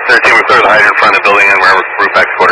13, we're clear the hydrant in front of the building and we're roof back to quarter.